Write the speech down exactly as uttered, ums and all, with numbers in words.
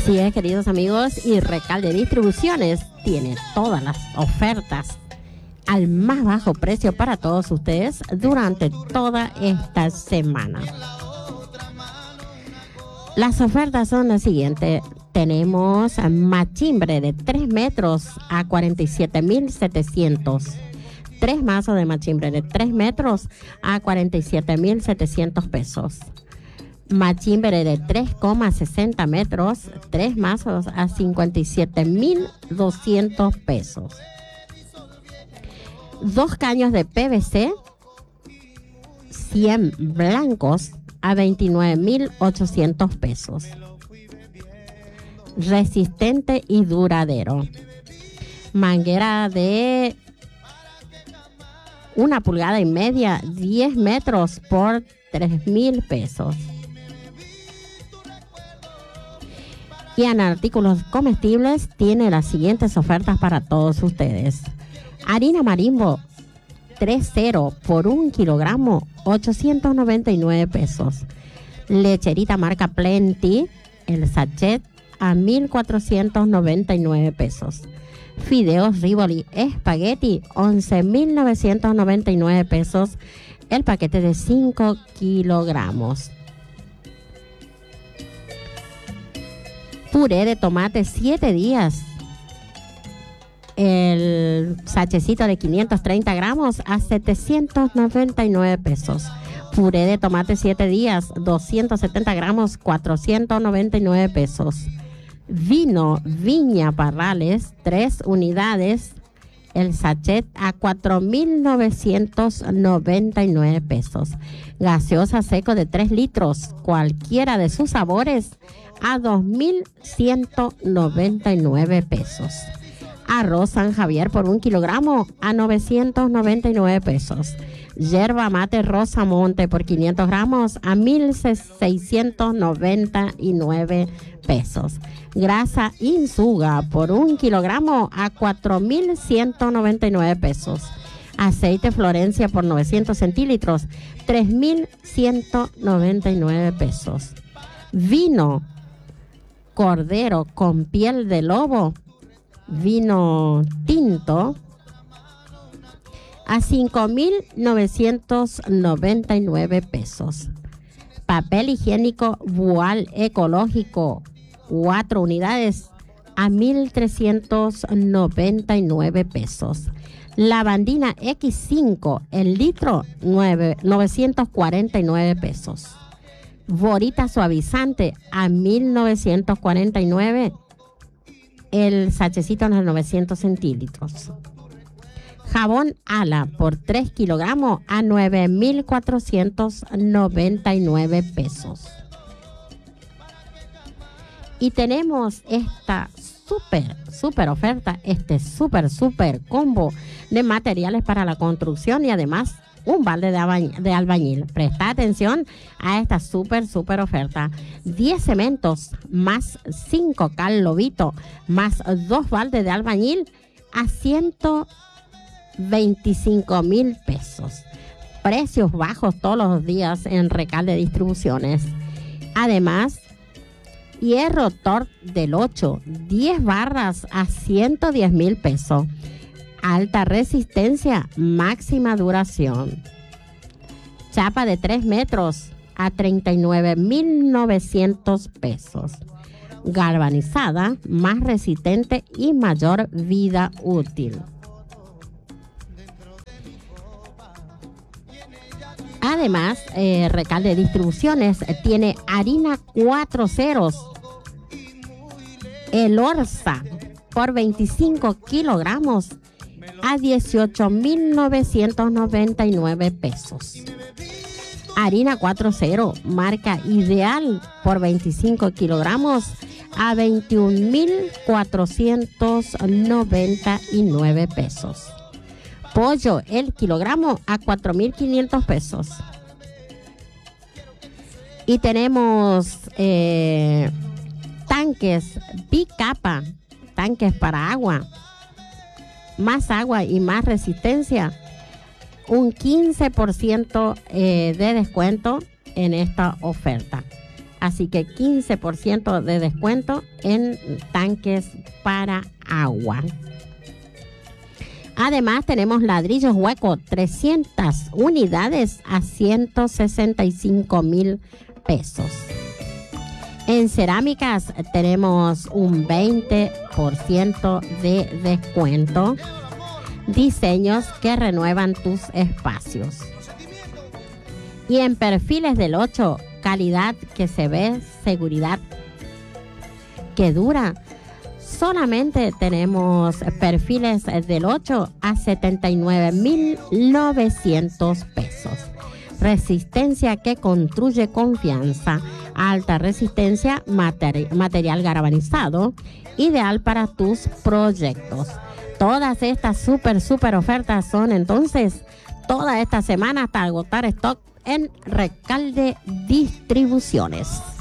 Así es, queridos amigos, y Recalde Distribuciones tiene todas las ofertas al más bajo precio para todos ustedes durante toda esta semana. Las ofertas son las siguientes. Tenemos machimbre de tres metros a cuarenta y siete mil setecientos. Tres mazos de machimbre de tres metros a cuarenta y siete mil setecientos pesos. Machimbre de tres coma sesenta metros, tres mazos a cincuenta y siete mil doscientos pesos. Dos caños de P V C, cien blancos a veintinueve mil ochocientos pesos. Resistente y duradero. Manguera de una pulgada y media, diez metros por tres mil pesos. Y en artículos comestibles tiene las siguientes ofertas para todos ustedes. Harina Marimbo tres cero por un kilogramo, ochocientos noventa y nueve pesos. Lecherita marca Plenty, el sachet a mil cuatrocientos noventa y nueve pesos. Fideos Rivoli Espagueti, once mil novecientos noventa y nueve pesos, el paquete de cinco kilogramos. Puré de tomate siete días, el sachecito de quinientos treinta gramos a setecientos noventa y nueve pesos. Puré de tomate siete días, doscientos setenta gramos, cuatrocientos noventa y nueve pesos. Vino Viña Parrales, tres unidades, el sachet a cuatro mil novecientos noventa y nueve pesos. Gaseosa seco de tres litros, cualquiera de sus sabores, a dos mil ciento noventa y nueve pesos. Arroz San Javier por un kilogramo a novecientos noventa y nueve pesos. Yerba mate Rosamonte por quinientos gramos a mil seiscientos noventa y nueve pesos. Grasa Insuga por un kilogramo a cuatro mil ciento noventa y nueve pesos. Aceite Florencia por novecientos centilitros, tres mil ciento noventa y nueve pesos. Vino Cordero con piel de lobo, vino tinto, a cinco mil novecientos noventa y nueve pesos. Papel higiénico Bual ecológico, cuatro unidades, a mil trescientos noventa y nueve pesos. Lavandina equis cinco, el litro, novecientos cuarenta y nueve pesos. Borita suavizante a mil novecientos cuarenta y nueve, el sachecito en los novecientos centilitros. Jabón Ala por tres kilogramos a nueve mil cuatrocientos noventa y nueve pesos. Y tenemos esta súper, súper oferta, este súper, súper combo de materiales para la construcción y además un balde de, albañil, de albañil. Presta atención a esta súper, súper oferta. diez cementos más cinco cal lobito más dos baldes de albañil a ciento veinticinco mil pesos. Precios bajos todos los días en Recalde Distribuciones. Además, hierro Tort del ocho, diez barras a ciento diez mil pesos. Alta resistencia, máxima duración. Chapa de tres metros a treinta y nueve mil novecientos pesos. Galvanizada, más resistente y mayor vida útil. Además, eh, Recalde Distribuciones tiene harina cuatro ceros, el Orsa, por veinticinco kilogramos a dieciocho mil novecientos noventa y nueve pesos. Harina cuatro cero, marca Ideal, por veinticinco kilogramos a veintiún mil cuatrocientos noventa y nueve pesos. Pollo, el kilogramo, a cuatro mil quinientos pesos. Y tenemos eh, tanques bicapa, tanques para agua, más agua y más resistencia, un quince por ciento eh, de descuento en esta oferta. Así que quince por ciento de descuento en tanques para agua. Además, tenemos ladrillos hueco, trescientas unidades a ciento sesenta y cinco mil pesos. En cerámicas tenemos un veinte por ciento de descuento. Diseños que renuevan tus espacios. Y en perfiles del ocho, calidad que se ve, seguridad que dura. Solamente tenemos perfiles del ocho a setenta y nueve mil novecientos pesos. Resistencia que construye confianza. Alta resistencia, materi- material galvanizado, ideal para tus proyectos. Todas estas súper, súper ofertas son entonces toda esta semana hasta agotar stock en Recalde Distribuciones.